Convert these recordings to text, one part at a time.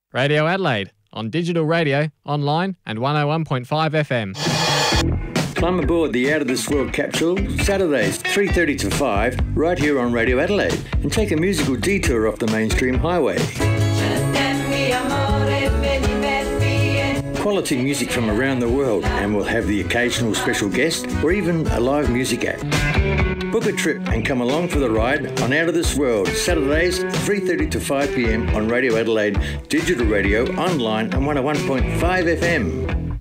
Radio Adelaide, on digital radio, online and 101.5 FM. Climb aboard the Out of This World capsule, Saturdays 3:30 to 5, right here on Radio Adelaide, and take a musical detour off the mainstream highway. Quality music from around the world, and we'll have the occasional special guest or even a live music act. Book a trip and come along for the ride on Out of This World, Saturdays 3:30 to 5 p.m. on Radio Adelaide, digital radio, online and 101.5 FM.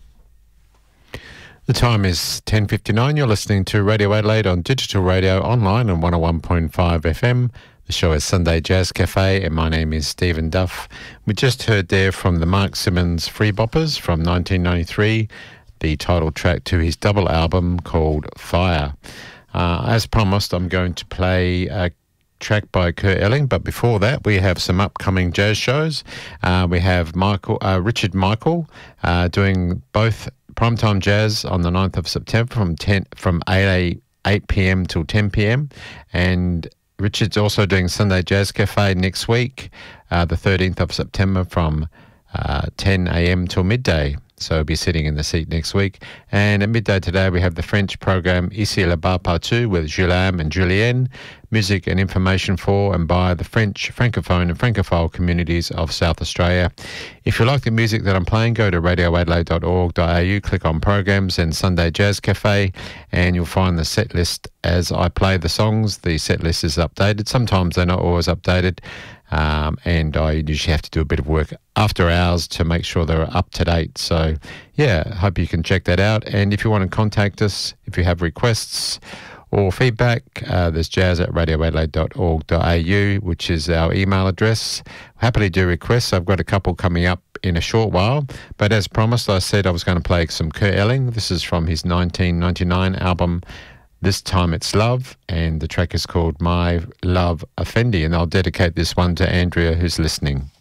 The time is 10:59. You're listening to Radio Adelaide on digital radio, online and 101.5 FM. The show is Sunday Jazz Cafe, and my name is Stephen Duff. We just heard there from the Mark Simmons Free Boppers from 1993, the title track to his double album called Fire. As promised, I'm going to play a track by Kurt Elling, but before that we have some upcoming jazz shows. We have Richard Michael doing both Primetime Jazz on the 9th of September from 8 p.m. till 10 p.m. and Richard's also doing Sunday Jazz Cafe next week, the 13th of September from 10 a.m. till midday. So he'll be sitting in the seat next week. And at midday today, we have the French program Ici là-bas partout with Julian and Julienne, music and information for and by the French, Francophone and Francophile communities of South Australia. If you like the music that I'm playing, go to radioadelaide.org.au, click on Programs and Sunday Jazz Cafe, and you'll find the set list as I play the songs. The set list is updated. Sometimes they're not always updated. And I usually have to do a bit of work after hours to make sure they're up to date. So, yeah, hope you can check that out. And if you want to contact us, if you have requests or feedback, there's jazz@radioadelaide.org.au, which is our email address. Happily do requests. I've got a couple coming up in a short while. But as promised, I said I was going to play some Kurt Elling. This is from his 1999 album, This Time It's Love, and the track is called My Love Effendi, and I'll dedicate this one to Andrea, who's listening.